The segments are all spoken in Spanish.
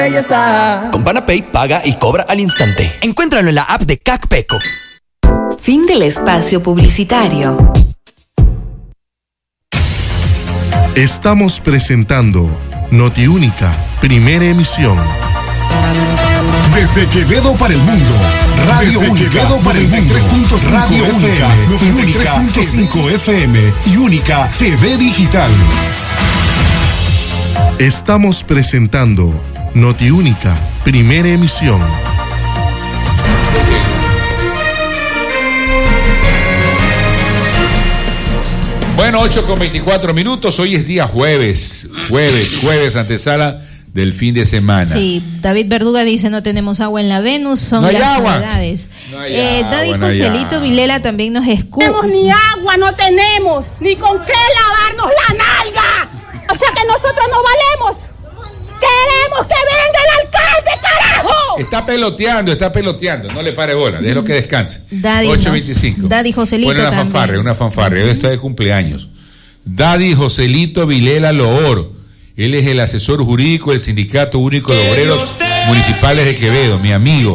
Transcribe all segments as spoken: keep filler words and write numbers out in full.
Ahí está. Con Panapay paga y cobra al instante. Encuéntralo en la app de CACPECO. Fin del espacio publicitario. Estamos presentando Notiúnica, primera emisión. Desde Quevedo para el mundo, Radio Desde Única, Quevedo para el mundo, Radio Única, noventa y tres Única punto cinco F M y Única T V Digital. Estamos presentando Notiúnica, primera emisión. Bueno, ocho con veinticuatro minutos, hoy es día jueves, jueves, jueves, antesala del fin de semana. Sí, David Verduga dice no tenemos agua en la Venus, son no hay las agua. novedades. No hay eh, agua, Daddy no hay Joselito agua. Vilela también nos escucha. No tenemos ni agua, no tenemos, ni con qué lavarnos la nalga. O sea que nosotros no valemos. ¡Queremos que venga el alcalde, carajo! Está peloteando, está peloteando, no le pare bola, déjelo que descanse. Daddy ocho veinticinco. Daddy Joselito Bueno, una también. fanfarria, una fanfarria, hoy está de cumpleaños. Daddy Joselito Vilela Loor, él es el asesor jurídico del Sindicato Único de Obreros Municipales de Quevedo, mi amigo.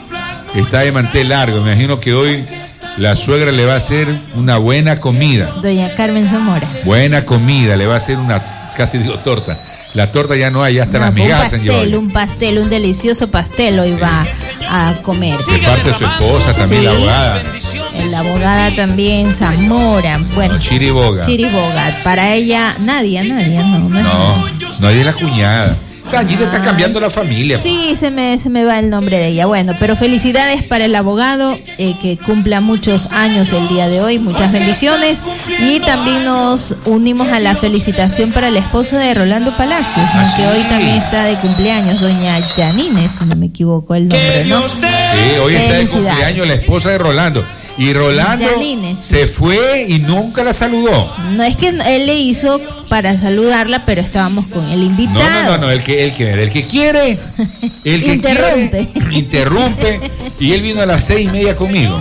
Está de mantel largo, me imagino que hoy la suegra le va a hacer una buena comida. Doña Carmen Zamora. Buena comida, le va a hacer una, casi digo torta. La torta ya no hay, ya están No, las migajas. un pastel, un pastel, un delicioso pastel hoy va a comer. De parte de su esposa, también Sí. la abogada. La abogada también, Zamora. Bueno, No, Chiriboga. Chiriboga. Para ella, Nadia, Nadia, no. No, es No, Nadia. no es la cuñada. Tallita está cambiando la familia. Sí, se me, se me va el nombre de ella. Bueno, pero felicidades para el abogado, eh, que cumpla muchos años el día de hoy, muchas bendiciones. Y también nos unimos a la felicitación para la esposa de Rolando Palacios, ¿no? ¿Ah, que sí? hoy también está de cumpleaños, doña Yanine, si no me equivoco el nombre, ¿no? Sí, hoy está de Felicidades. cumpleaños la esposa de Rolando. Y Rolando Yanine, sí. se fue y nunca la saludó. No es que él le hizo para saludarla, pero estábamos con el invitado. No, no, no, no, el que, el que, el que quiere, el que Interrumpe. quiere, interrumpe. Y él vino a las seis y media conmigo.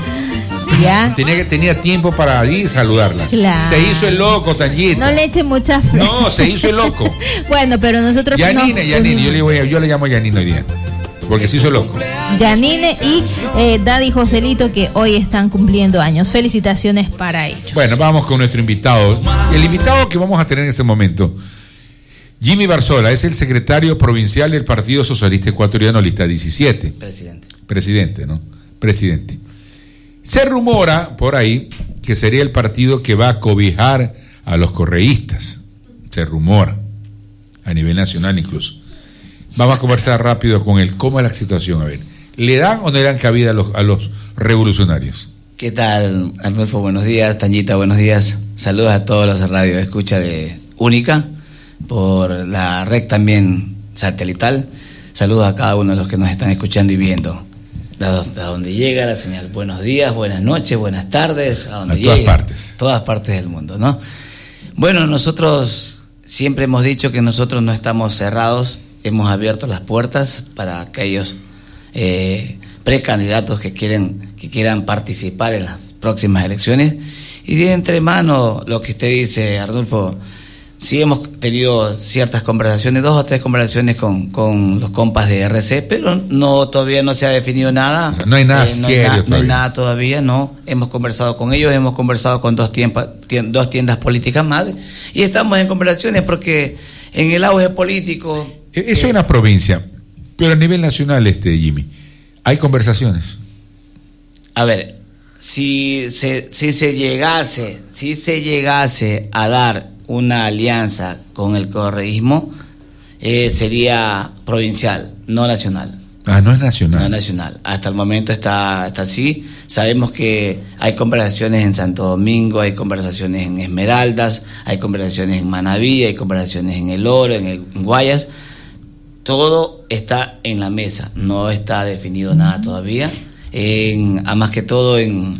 Ya. Tenía que tenía tiempo para ir saludarla. Claro. Se hizo el loco, Tangita. No le eche mucha flor. No, se hizo el loco. Bueno, pero nosotros Yanine, nos- Yanine, yo le, voy a- yo le llamo Yanine hoy día. Porque se hizo el loco. Yanine y eh, Daddy Joselito, que hoy están cumpliendo años. Felicitaciones para ellos. Bueno, vamos con nuestro invitado. El invitado que vamos a tener en este momento, Jimmy Barzola, es el secretario provincial del Partido Socialista Ecuatoriano, lista diecisiete. Presidente. Presidente, ¿no? Presidente. Se rumora por ahí que sería el partido que va a cobijar a los correístas. Se rumora. A nivel nacional incluso. Vamos a conversar rápido con él. ¿Cómo es la situación? A ver, ¿le dan o no le dan cabida a los, a los revolucionarios? ¿Qué tal, Arnulfo? Buenos días. Tangita, buenos días. Saludos a todos los radios de escucha de Única, por la red también satelital. Saludos a cada uno de los que nos están escuchando y viendo. A donde llega la señal. Buenos días, buenas noches, buenas tardes. A donde A todas llegue. partes. Todas partes del mundo, ¿no? Bueno, nosotros siempre hemos dicho que nosotros no estamos cerrados. Hemos abierto las puertas para aquellos eh, precandidatos que quieren que quieran participar en las próximas elecciones. Y de entre mano, lo que usted dice, Arnulfo, sí hemos tenido ciertas conversaciones, dos o tres conversaciones con, con los compas de R C, pero no todavía no se ha definido nada. O sea, no hay nada Eh, no serio hay na- no hay todavía. nada todavía, no. Hemos conversado con ellos, hemos conversado con dos, tiempa- tien- dos tiendas políticas más y estamos en conversaciones porque en el auge político... Eso es una provincia, pero a nivel nacional, este Jimmy, ¿hay conversaciones? A ver, si se, si se llegase, si se llegase a dar una alianza con el correísmo, eh, sería provincial, no nacional. Ah, no es nacional. No nacional. Hasta el momento está, está así. Sabemos que hay conversaciones en Santo Domingo, hay conversaciones en Esmeraldas, hay conversaciones en Manaví, hay conversaciones en El Oro, en, el, en Guayas. Todo está en la mesa, no está definido nada todavía. En, a más que todo en,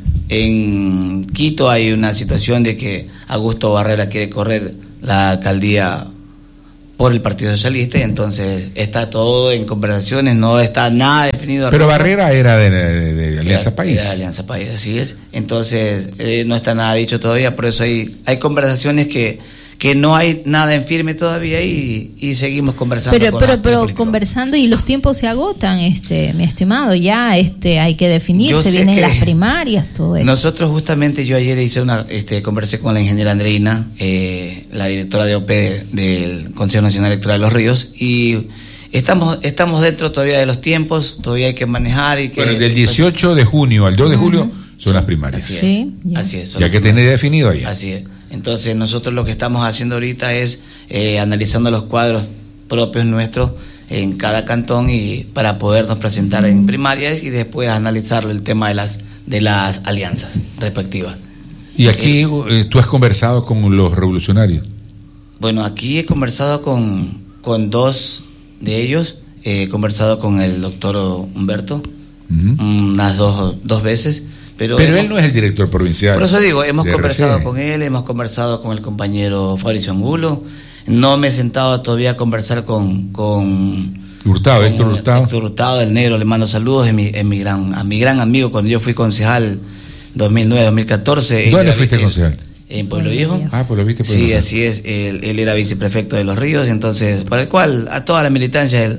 en Quito hay una situación de que Augusto Barrera quiere correr la alcaldía por el Partido Socialista, y entonces está todo en conversaciones, no está nada definido. Pero Barrera era de, de- de Alianza Era- País. era Alianza País, así es. Entonces, eh, no está nada dicho todavía, por eso hay, hay conversaciones que, que no hay nada en firme todavía y, y seguimos conversando. Pero, con pero, la, pero con conversando y los tiempos se agotan, este, mi estimado, ya este, hay que definirse, vienen las primarias, todo eso. Nosotros justamente, yo ayer hice una, este, conversé con la ingeniera Andreina, eh, la directora de O P del Consejo Nacional Electoral de Los Ríos, y estamos, estamos dentro todavía de los tiempos, todavía hay que manejar y que... Bueno, del dieciocho de junio al dos de julio son las primarias. Así es, Sí, ya. así es. Ya que tener definido ahí. Así es. Entonces nosotros lo que estamos haciendo ahorita es eh, analizando los cuadros propios nuestros en cada cantón y para podernos presentar en primarias y después analizarlo el tema de las de las alianzas respectivas. Y aquí eh, tú has conversado con los revolucionarios. Bueno, aquí he conversado con, con dos de ellos, he conversado con el doctor Humberto uh-huh. unas dos, dos veces. Pero, Pero hemos, él no es el director provincial. Por eso digo, hemos conversado R C. con él, hemos conversado con el compañero Fabricio Angulo. No me he sentado todavía a conversar con, con Hurtado, con Héctor Hurtado. Héctor Hurtado, el negro, le mando saludos, es mi, es mi gran, a mi gran amigo cuando yo fui concejal dos mil nueve dos mil catorce. ¿Dónde fuiste él, concejal? En Pueblo Viejo. Ah, pues lo viste. Sí, Viejo. Así es. Él, él era viceprefecto de Los Ríos, entonces, para el cual a toda la militancia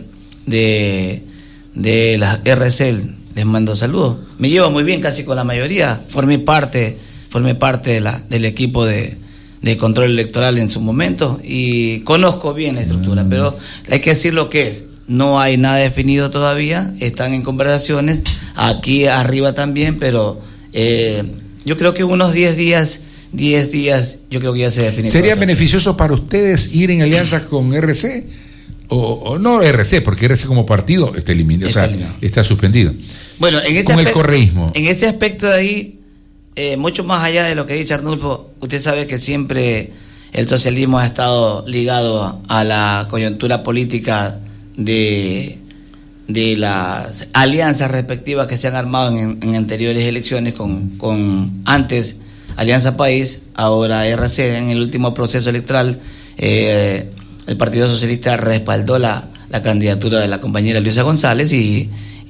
de, de la R C les mando saludos. Me llevo muy bien casi con la mayoría. Formé parte, formé parte de la, del equipo de, de control electoral en su momento y conozco bien la estructura, mm. pero hay que decir lo que es. No hay nada definido todavía, están en conversaciones, aquí arriba también, pero eh, yo creo que unos diez días, diez días, yo creo que ya se define. ¿Sería beneficioso para ustedes ir en alianza con R C? O, o no R C, porque R C como partido está eliminado, está, o sea, eliminado. Está suspendido. Bueno, en ese con aspecto, el correísmo. En ese aspecto de ahí, eh, mucho más allá de lo que dice Arnulfo, usted sabe que siempre el socialismo ha estado ligado a la coyuntura política de, de las alianzas respectivas que se han armado en, en anteriores elecciones con, con antes Alianza País, ahora R C. En el último proceso electoral eh, el Partido Socialista respaldó la, la candidatura de la compañera Luisa González y,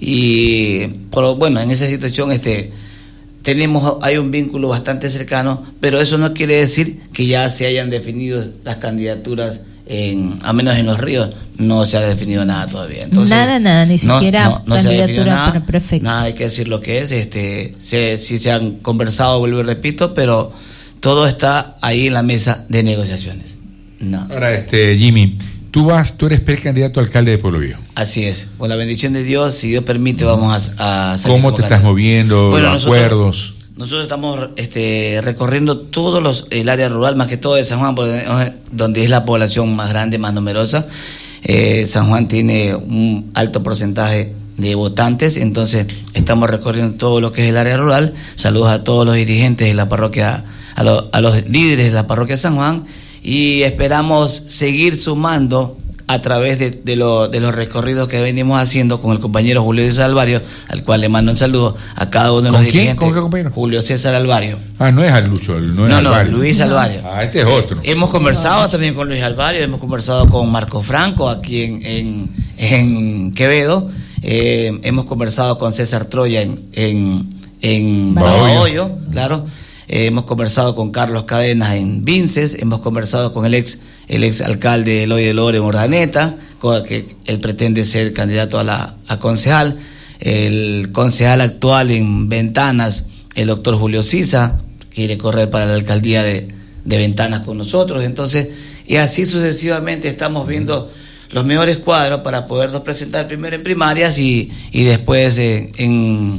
y pero bueno, en esa situación este tenemos hay un vínculo bastante cercano, pero eso no quiere decir que ya se hayan definido las candidaturas. En, a menos en Los Ríos no se ha definido nada todavía. Entonces, nada, nada, ni no, siquiera no, no candidatura nada, para prefecto. Nada, hay que decir lo que es. Este, se, sí se han conversado, vuelvo y repito, pero todo está ahí en la mesa de negociaciones. No. Ahora, este Jimmy, tú vas, tú eres precandidato a alcalde de Pueblo Viejo. Así es. Con la bendición de Dios, si Dios permite, vamos a, a salir. ¿Cómo te estás moviendo? Bueno, los nosotros, acuerdos. Nosotros estamos este, recorriendo todos los el área rural, más que todo de San Juan, donde es la población más grande, más numerosa. Eh, San Juan tiene un alto porcentaje de votantes, entonces estamos recorriendo todo lo que es el área rural. Saludos a todos los dirigentes de la parroquia, a, lo, a los líderes de la parroquia San Juan, y esperamos seguir sumando a través de, de, lo, de los recorridos que venimos haciendo con el compañero Julio César Alvario, al cual le mando un saludo a cada uno de los ¿Con quién? dirigentes. ¿Con qué compañero? Julio César Alvario. Ah, no es al Lucho, no es No, Alvario. no, Luis Alvario. Ah, este es otro. Hemos conversado también con Luis Alvario, hemos conversado con Marco Franco aquí en, en, en Quevedo, eh, hemos conversado con César Troya en, en, en Babahoyo, claro. Eh, hemos conversado con Carlos Cadenas en Vinces, hemos conversado con el ex el ex alcalde Eloy de Lore en Urdaneta, que él pretende ser candidato a la a concejal, el concejal actual en Ventanas, el doctor Julio Sisa, quiere correr para la alcaldía de, de Ventanas con nosotros, entonces, y así sucesivamente estamos viendo los mejores cuadros para podernos presentar primero en primarias y, y después en, en,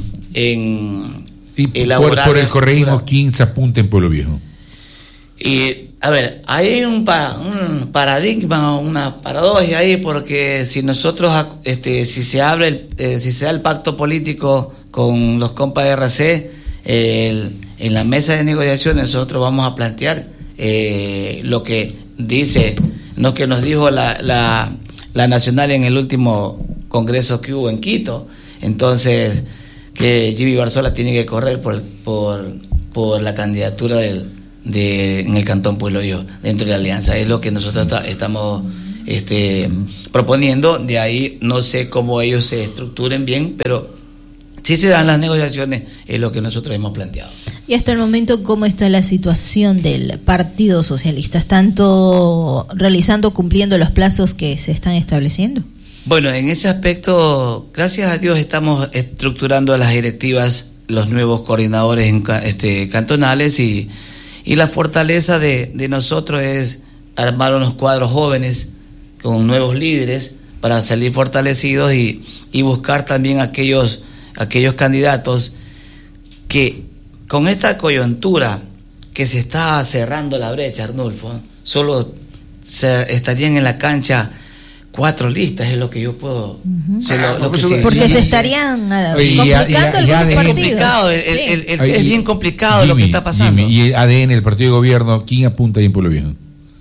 en y por, por el correísmo, ¿quién se apunta en Pueblo Viejo? Y, a ver, hay un, pa, un paradigma, una paradoja ahí, porque si nosotros, este, si se abre, el, eh, si se da el pacto político con los compas de R C, eh, el, en la mesa de negociaciones nosotros vamos a plantear eh, lo que dice, lo que nos dijo la, la, la Nacional en el último congreso que hubo en Quito. Entonces, que Jimmy Barzola tiene que correr por, por, por la candidatura del de en el Cantón Pueblo Viejo dentro de la alianza, es lo que nosotros ta, estamos este proponiendo. De ahí no sé cómo ellos se estructuren bien, pero si se dan las negociaciones, es lo que nosotros hemos planteado. Y hasta el momento, ¿cómo está la situación del Partido Socialista? ¿Tanto realizando, cumpliendo los plazos que se están estableciendo? Bueno, en ese aspecto, gracias a Dios, estamos estructurando las directivas, los nuevos coordinadores en, este, cantonales, y, y la fortaleza de, de nosotros es armar unos cuadros jóvenes con nuevos líderes para salir fortalecidos y, y buscar también aquellos, aquellos candidatos que con esta coyuntura que se está cerrando la brecha, Arnulfo, solo se estarían en la cancha cuatro listas, es lo que yo puedo. Uh-huh. Se lo, lo que sí, se, porque sí, se sí. estarían uh, Oye, complicando y a- y a- y a- algunos es partidos. complicado, el, el, el, el, Oye, es bien complicado Jimmy, lo que está pasando. Jimmy, y el A D N, el partido de gobierno, ¿quién apunta ahí en Pueblo Viejo?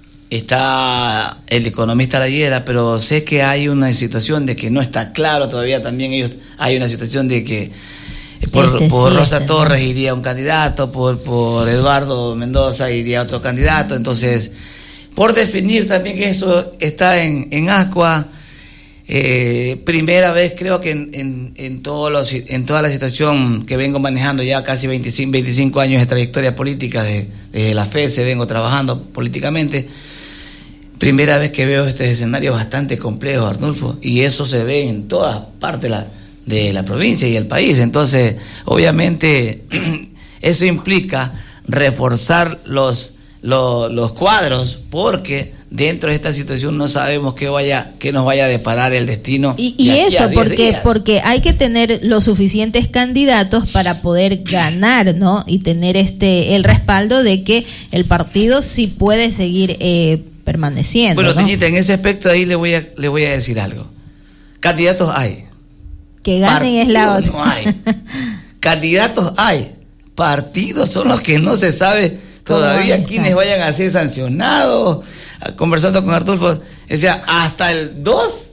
Está el economista Layera, pero sé que hay una situación de que no está claro todavía. También ellos, hay una situación de que por, Este, por sí, Rosa este, Torres iría un candidato, por, por Eduardo Mendoza iría otro candidato. Entonces, por definir también que eso está en, en Ascua. Eh, primera vez creo que en, en, en, todos los, en toda la situación que vengo manejando ya casi veinticinco, veinticinco años de trayectoria política, de, desde la F E S E vengo trabajando políticamente, primera vez que veo este escenario bastante complejo, Arnulfo, y eso se ve en todas partes de la, de la provincia y el país. Entonces, obviamente, eso implica reforzar los, los, los cuadros, porque dentro de esta situación no sabemos qué vaya, qué nos vaya a deparar el destino. Y, y de aquí eso, a diez porque, días. porque hay que tener los suficientes candidatos para poder ganar, ¿no? Y tener este el respaldo de que el partido sí puede seguir eh, permaneciendo. Bueno, ¿no? Teñita, en ese aspecto ahí le voy a, le voy a decir algo. Candidatos hay. Que ganen es la otra. Partidos no hay. Candidatos hay. Partidos son los que no se sabe todavía quiénes vayan a ser sancionados. Conversando con Artulfo, decía, hasta el dos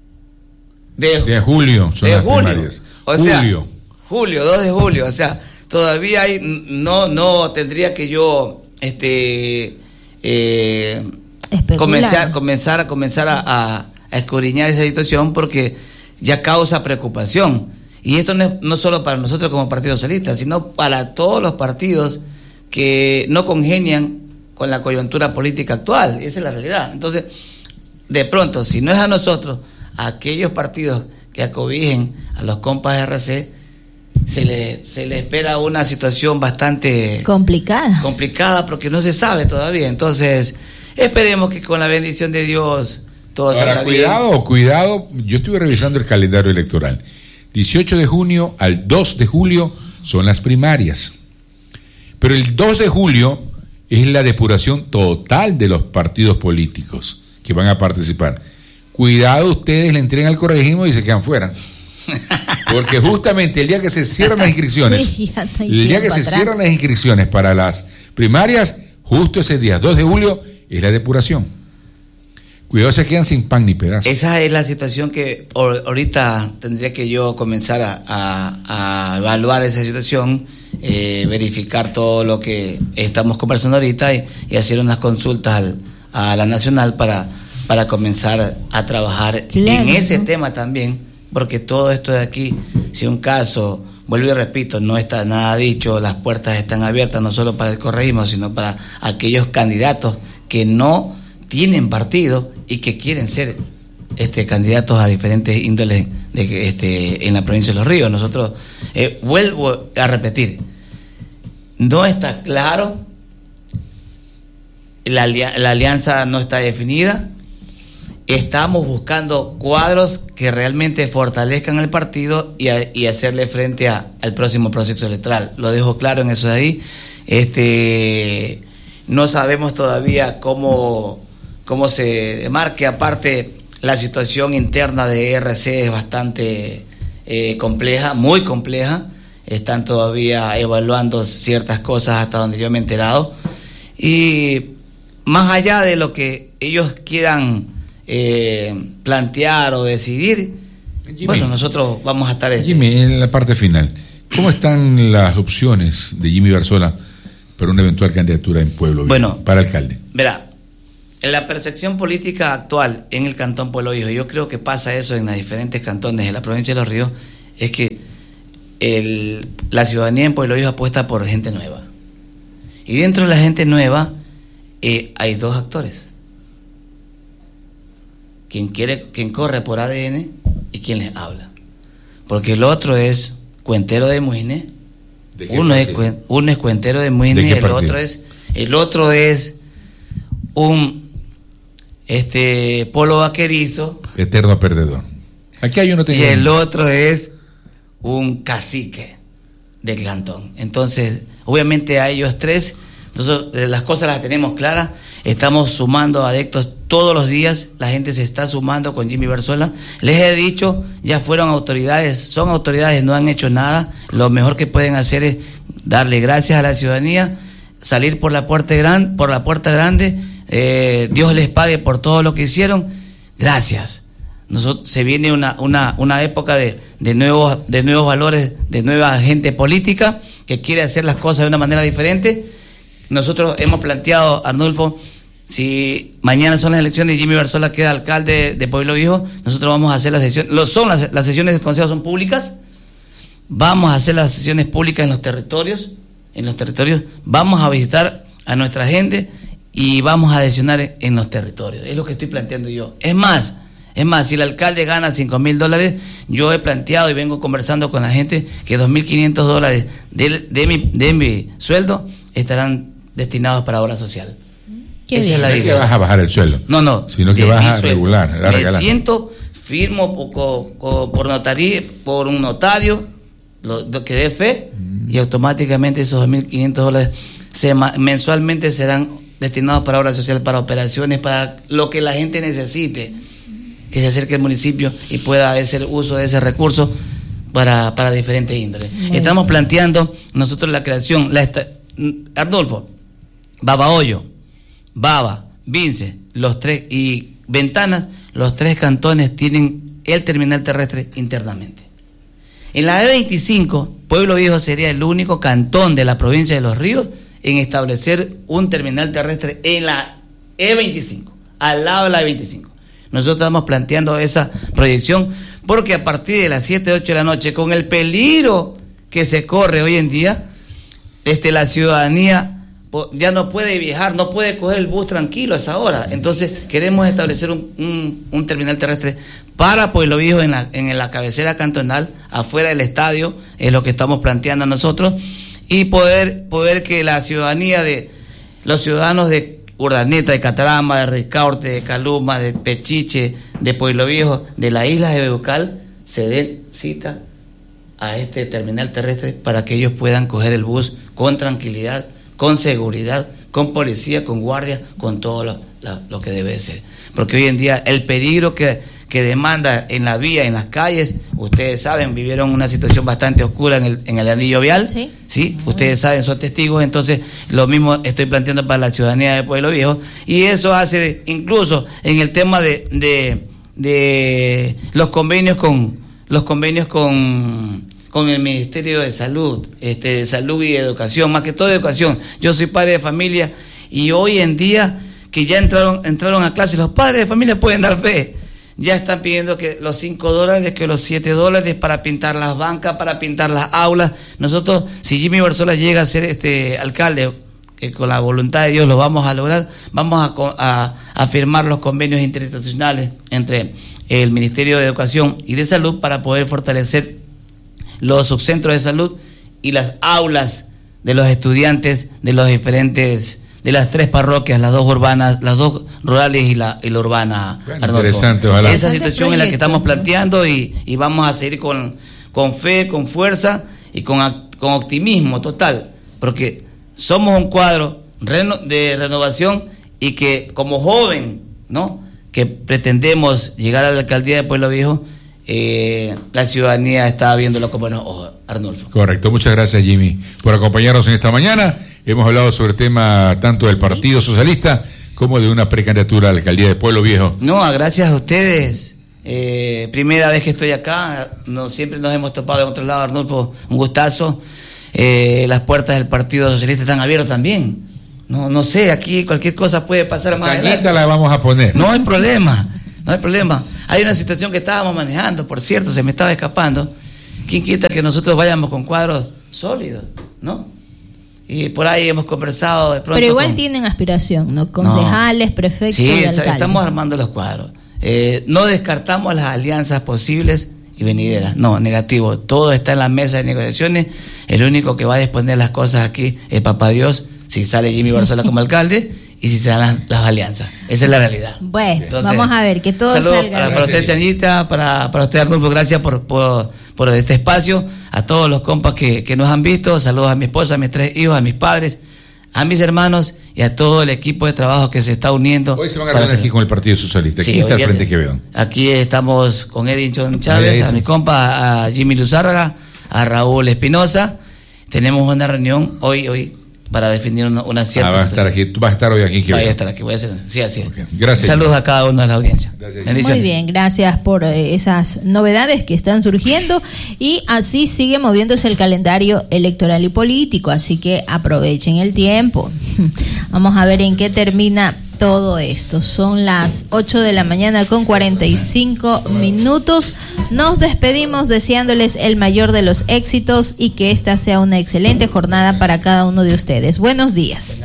de, De julio, son de las julio. primarias. O sea, julio. julio, dos de julio. O sea, todavía hay, no, no tendría que yo, este, eh, Especular. comenzar, comenzar a comenzar a, a, a escudriñar esa situación, porque ya causa preocupación. Y esto no es no solo para nosotros como Partido Socialista, sino para todos los partidos que no congenian con la coyuntura política actual. Esa es la realidad. Entonces, de pronto, si no es a nosotros, a aquellos partidos que acobijen a los compas de R C, se le, se le espera una situación bastante complicada. complicada, porque no se sabe todavía. Entonces, esperemos que con la bendición de Dios todo Ahora, salga bien. cuidado, cuidado, yo estuve revisando el calendario electoral. dieciocho de junio al dos de julio son las primarias. Pero el dos de julio es la depuración total de los partidos políticos que van a participar. Cuidado, ustedes le entregan al corregismo y se quedan fuera. Porque justamente el día que se cierran las inscripciones, Sí, ya no hay el día que tiempo se atrás. cierran las inscripciones para las primarias, justo ese día, dos de julio, es la depuración. Cuidado, se quedan sin pan ni pedazo. Esa es la situación que or- ahorita tendría que yo comenzar a, a- a evaluar esa situación, eh, verificar todo lo que estamos conversando ahorita y, y hacer unas consultas al- a la nacional para, para comenzar a trabajar Claro, en ese ¿no? tema también, porque todo esto de aquí, si un caso, vuelvo y repito, no está nada dicho, las puertas están abiertas no solo para el correísmo, sino para aquellos candidatos que no tienen partido y que quieren ser este candidatos a diferentes índoles de, este, en la provincia de Los Ríos. Nosotros, eh, vuelvo a repetir, no está claro, la, alia- la alianza no está definida, estamos buscando cuadros que realmente fortalezcan el partido y, a- y hacerle frente a, al próximo proceso electoral. Lo dejo claro en eso de ahí. Este, no sabemos todavía cómo, cómo se demarque. Aparte, la situación interna de R C es bastante eh, compleja, muy compleja. Están todavía evaluando ciertas cosas hasta donde yo me he enterado. Y más allá de lo que ellos quieran eh, plantear o decidir, Jimmy, bueno, nosotros vamos a estar... Jimmy, en la parte final, ¿cómo están las opciones de Jimmy Barzola para una eventual candidatura en Pueblo Viejo, Bueno, para alcalde? Verá, en la percepción política actual en el Cantón Pueblo Viejo, yo creo que pasa eso en los diferentes cantones de la provincia de Los Ríos, es que el, la ciudadanía en Pueblo Viejo apuesta por gente nueva. Y dentro de la gente nueva eh, hay dos actores. Quien quiere, quien corre por A D N y quien les habla. Porque el otro es cuentero de Muine. ¿De qué Uno es, partido? cuen, uno es cuentero de Muine, ¿De qué el partido? otro es, el otro es un este polo vaquerizo. Eterno perdedor. Aquí hay uno Y el otro es un cacique del cantón. Entonces, obviamente a ellos tres, nosotros eh, las cosas las tenemos claras. Estamos sumando adeptos todos los días. La gente se está sumando con Jimmy Barzola. Les he dicho, ya fueron autoridades, son autoridades, no han hecho nada. Lo mejor que pueden hacer es darle gracias a la ciudadanía, salir por la puerta gran, por la puerta grande. Eh, Dios les pague por todo lo que hicieron. Gracias. Nosotros, se viene una, una, una época de, de, nuevos, de nuevos valores, de nueva gente política que quiere hacer las cosas de una manera diferente. Nosotros hemos planteado, Arnulfo, si mañana son las elecciones y Jimmy Barzola queda alcalde de Pueblo Viejo, nosotros vamos a hacer las sesiones, lo son las, las sesiones del Consejo son públicas, vamos a hacer las sesiones públicas en los territorios, en los territorios, vamos a visitar a nuestra gente y vamos a adicionar en los territorios. Es lo que estoy planteando yo. Es más, es más, si el alcalde gana cinco mil dólares, yo he planteado y vengo conversando con la gente que dos mil quinientos dólares de, de, mi, de mi sueldo estarán destinados para obra social. Qué Esa bien. es la idea. No es que vas a bajar el sueldo. No, no. Sino que vas a regular. A Me regalar. siento, firmo por, por, por notaría, por un notario, lo, lo que dé fe, mm. y automáticamente esos dos mil quinientos dólares se, mensualmente serán destinados para obra social, para operaciones, para lo que la gente necesite, que se acerque al municipio y pueda hacer uso de ese recurso para, para diferentes índoles. Bueno. Estamos planteando nosotros la creación, la esta, Arnulfo, Babahoyo, Baba, Vince, los tres y Ventanas, los tres cantones tienen el terminal terrestre internamente. En la E veinticinco, Pueblo Viejo sería el único cantón de la provincia de Los Ríos en establecer un terminal terrestre en la E veinticinco, al lado de la E veinticinco. Nosotros estamos planteando esa proyección porque a partir de las siete, ocho de la noche, con el peligro que se corre hoy en día, este, la ciudadanía ya no puede viajar, no puede coger el bus tranquilo a esa hora. Entonces queremos establecer un, un, un terminal terrestre para Pueblo Viejo en la, en la cabecera cantonal, afuera del estadio, es lo que estamos planteando nosotros, y poder, poder que la ciudadanía de los ciudadanos de Urdaneta, de Catarama, de Ricaurte, de Caluma, de Pechiche, de Pueblo Viejo, de la isla de Beucal, se den cita a este terminal terrestre para que ellos puedan coger el bus con tranquilidad, con seguridad, con policía, con guardia, con todo lo, lo, lo que debe ser. Porque hoy en día el peligro que, que demanda en la vía, en las calles, ustedes saben, vivieron una situación bastante oscura en el, en el anillo vial, ¿sí? ¿Sí? Ustedes saben, son testigos, entonces lo mismo estoy planteando para la ciudadanía de Pueblo Viejo, y eso hace incluso en el tema de, de, de los convenios con los convenios con con el Ministerio de Salud, este, de Salud y Educación, más que todo educación. Yo soy padre de familia y hoy en día que ya entraron entraron a clase, los padres de familia pueden dar fe. Ya están pidiendo que los cinco dólares, que los siete dólares para pintar las bancas, para pintar las aulas. Nosotros, si Jimmy Barzola llega a ser este alcalde, que con la voluntad de Dios lo vamos a lograr, vamos a, a, a firmar los convenios interinstitucionales entre el Ministerio de Educación y de Salud para poder fortalecer los subcentros de salud y las aulas de los estudiantes de los diferentes, de las tres parroquias, las dos urbanas, las dos rurales y la, y la urbana. Bueno, interesante, ojalá. Esa situación es la que estamos planteando y, y vamos a seguir con, con fe, con fuerza y con, con optimismo total, porque somos un cuadro reno, de renovación y que como joven, ¿no?, que pretendemos llegar a la alcaldía de Pueblo Viejo, Eh, la ciudadanía está viéndolo con buenos ojos, Arnulfo. Correcto, muchas gracias, Jimmy, por acompañarnos en esta mañana. Hemos hablado sobre el tema tanto del Partido Socialista como de una precandidatura a la alcaldía de Pueblo Viejo. No, gracias a ustedes. Eh, primera vez que estoy acá, no siempre nos hemos topado en otro lado, Arnulfo, un gustazo. Eh, las puertas del Partido Socialista están abiertas también. No, no sé, aquí cualquier cosa puede pasar más adelante. La vamos a poner. No hay problema. No hay problema. Hay una situación que estábamos manejando, por cierto, se me estaba escapando, ¿quién quita que nosotros vayamos con cuadros sólidos, ¿no? Y por ahí hemos conversado de pronto. Pero igual con... tienen aspiración, ¿no? Concejales, no. prefectos sí, y alcaldes. Estamos armando los cuadros. Eh, no descartamos las alianzas posibles y venideras. No, negativo. Todo está en la mesa de negociaciones. El único que va a disponer las cosas aquí es Papá Dios, si sale Jimmy Barzola como alcalde y si se dan las, las alianzas. Esa es la realidad. Bueno, entonces, vamos a ver que todo saludos salga para, para usted, Chanita, para, para usted, Arnulfo, gracias por, por, por este espacio. A todos los compas que, que nos han visto. Saludos a mi esposa, a mis tres hijos, a mis padres, a mis hermanos y a todo el equipo de trabajo que se está uniendo. Hoy se van a reunir aquí con el Partido Socialista. ¿Quién sí, está al frente que veo? Aquí estamos con Edinson Chávez, a mi compa, a Jimmy Luzárraga, a Raúl Espinosa. Tenemos una reunión hoy, hoy para definir una, una cierta. Ah, vas a estar aquí, tú vas a estar hoy aquí. Voy a estar aquí, voy a hacer. Sí, así. Okay. Gracias. Saludos a cada uno de la audiencia. Gracias. Muy bien, gracias por eh, esas novedades que están surgiendo y así sigue moviéndose el calendario electoral y político, así que aprovechen el tiempo. Vamos a ver en qué termina todo esto. Son las ocho de la mañana con cuarenta y cinco minutos. Nos despedimos deseándoles el mayor de los éxitos y que esta sea una excelente jornada para cada uno de ustedes. Buenos días.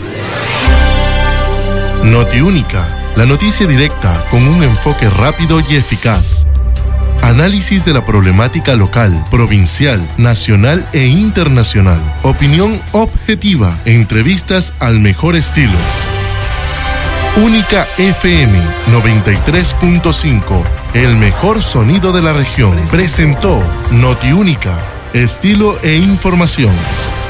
Notiúnica, la noticia directa con un enfoque rápido y eficaz. Análisis de la problemática local, provincial, nacional e internacional. Opinión objetiva, entrevistas al mejor estilo. Única F M noventa y tres punto cinco, el mejor sonido de la región. Presentó Notiúnica, estilo e información.